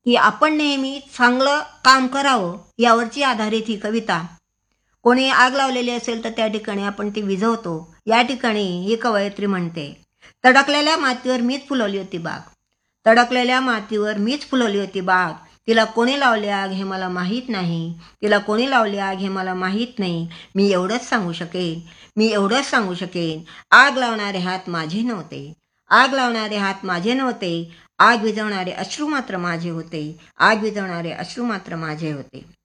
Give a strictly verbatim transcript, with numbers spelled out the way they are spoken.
की आपण नेहमी चांगलं काम करावं यावरची आधारित ही कविता. कोणी आग लावलेली असेल तर त्या ठिकाणी आपण ती विझवतो. या ठिकाणी ही कवयित्री म्हणते, तडकलेल्या मातीवर मीच फुलवली होती बाग. तडकलेल्या मातीवर मीच फुलवली होती बाग. तिला कोणी लावली आग हे मला माहीत नाही. तिला कोणी लावली आग हे मला माहीत नाही. मी एवढंच सांगू शकेन, मी एवढंच सांगू शकेन. आग लावणारे हात माझे नव्हते. आग लावणारे हात माझे नव्हते. आग विझवणारे अश्रू मात्र माझे होते. आग विझवणारे अश्रू मात्र माझे होते.